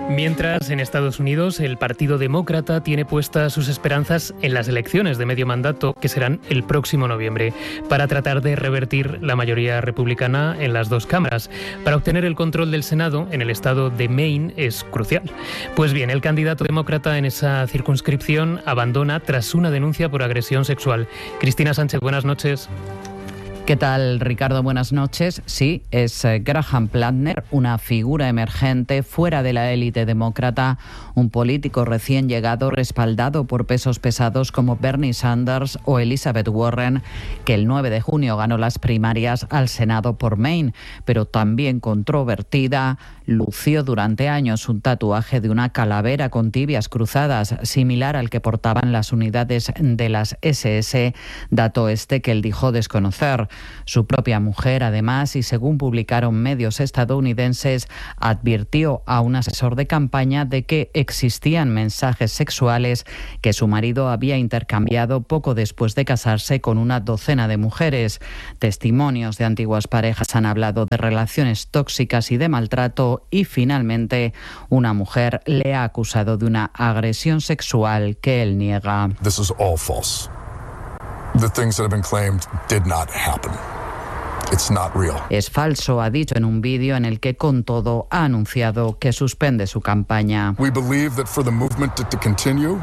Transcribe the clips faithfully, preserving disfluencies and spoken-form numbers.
Mientras, en Estados Unidos, el Partido Demócrata tiene puestas sus esperanzas en las elecciones de medio mandato, que serán el próximo noviembre, para tratar de revertir la mayoría republicana en las dos cámaras. Para obtener el control del Senado en el estado de Maine es crucial. Pues bien, el candidato demócrata en esa circunscripción abandona tras una denuncia por agresión sexual. Cristina Sánchez, buenas noches. ¿Qué tal, Ricardo? Buenas noches. Sí, es Graham Plantner, una figura emergente fuera de la élite demócrata, un político recién llegado respaldado por pesos pesados como Bernie Sanders o Elizabeth Warren, que el nueve de junio ganó las primarias al Senado por Maine, pero también controvertida. Lució durante años un tatuaje de una calavera con tibias cruzadas, similar al que portaban las unidades de las ese ese, dato este que él dijo desconocer. Su propia mujer, además, y según publicaron medios estadounidenses, advirtió a un asesor de campaña de que existían mensajes sexuales que su marido había intercambiado poco después de casarse con una docena de mujeres. Testimonios de antiguas parejas han hablado de relaciones tóxicas y de maltrato, y finalmente una mujer le ha acusado de una agresión sexual que él niega. This is all false. The things that have been claimed did not happen. It's not real. Es falso, ha dicho en un vídeo en el que, con todo, ha anunciado que suspende su campaña. We believe that for the movement to, to continue,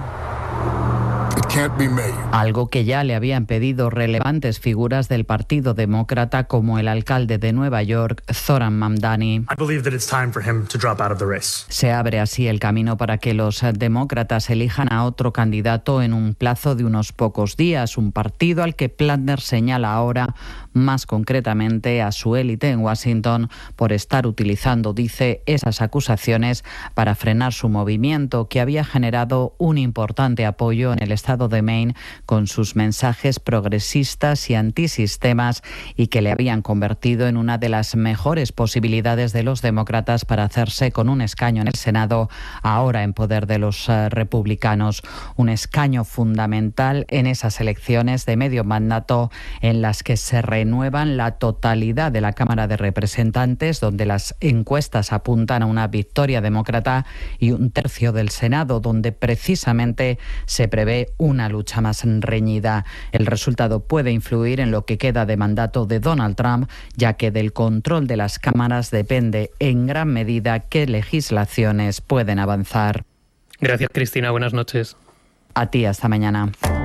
it can't be made. Algo que ya le habían pedido relevantes figuras del Partido Demócrata, como el alcalde de Nueva York, Zoran Mamdani. I believe that it's time for him to drop out of the race. Se abre así el camino para que los demócratas elijan a otro candidato en un plazo de unos pocos días, un partido al que Plantner señala ahora, más concretamente a su élite en Washington, por estar utilizando, dice, esas acusaciones para frenar su movimiento, que había generado un importante apoyo en el estado de Maine con sus mensajes progresistas y antisistemas, y que le habían convertido en una de las mejores posibilidades de los demócratas para hacerse con un escaño en el Senado, ahora en poder de los uh, republicanos. Un escaño fundamental en esas elecciones de medio mandato en las que se renuevan la totalidad de la Cámara de Representantes, donde las encuestas apuntan a una victoria demócrata, y un tercio del Senado, donde precisamente se prevé una lucha más reñida. El resultado puede influir en lo que queda de mandato de Donald Trump, ya que del control de las cámaras depende en gran medida qué legislaciones pueden avanzar. Gracias, Cristina. Buenas noches. A ti, hasta mañana.